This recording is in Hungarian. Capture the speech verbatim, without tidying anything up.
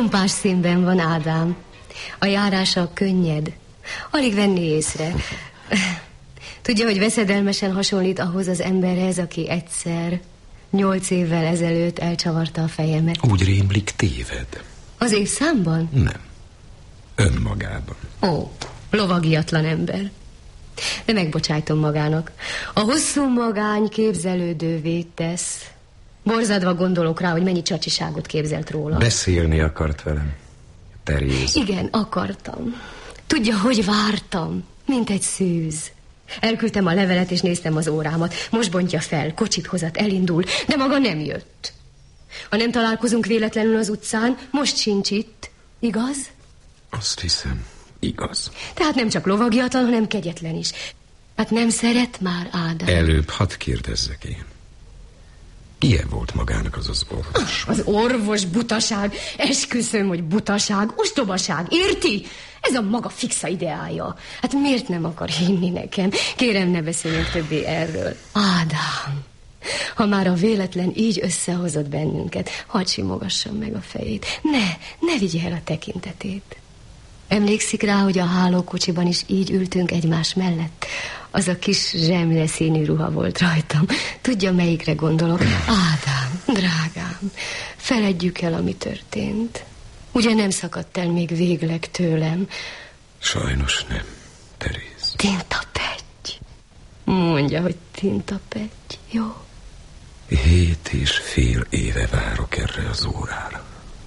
Pompás színben van, Ádám. A járása könnyed. Alig venni észre. Tudja, hogy veszedelmesen hasonlít ahhoz az emberhez, aki egyszer, nyolc évvel ezelőtt elcsavarta a fejemet. Úgy rémlik, téved. Az évszámban? Nem. Önmagában. Ó, lovagiatlan ember. De megbocsájtom magának. A hosszú magány képzelődővé tesz. Borzadva gondolok rá, hogy mennyi csacsiságot képzelt róla. Beszélni akart velem, Teréz. Igen, akartam. Tudja, hogy vártam, mint egy szűz. Elküldtem a levelet, és néztem az órámat. Most bontja fel, kocsit hozat, elindul, de maga nem jött. Ha nem találkozunk véletlenül az utcán, most sincs itt, igaz? Azt hiszem, igaz. Tehát nem csak lovagiatlan, hanem kegyetlen is. Hát nem szeret már, Ádám? Előbb hadd kérdezzek én. Ilyen volt magának az az orvos? Az orvos butaság. Esküszöm, hogy butaság, ostobaság, érti? Ez a maga fixa ideája. Hát miért nem akar hinni nekem? Kérem, ne beszéljünk többé erről. Ádám, ha már a véletlen így összehozott bennünket, hadd simogassam meg a fejét. Ne, ne vigye el a tekintetét. Emlékszik rá, hogy a hálókocsiban is így ültünk egymás mellett? Az a kis zsemle színű ruha volt rajtam. Tudja, melyikre gondolok? Ádám, drágám, feledjük el, ami történt. Ugye nem szakadt el még végleg tőlem? Sajnos nem, Teréz. Tintapegy. Mondja, hogy tintapegy, jó? Hét és fél éve várok erre az órára.